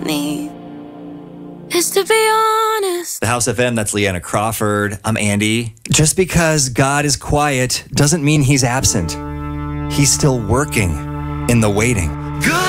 me is to be honest. The House FM, that's Leanna Crawford. I'm Andy. Just because God is quiet doesn't mean he's absent. He's still working in the waiting. Good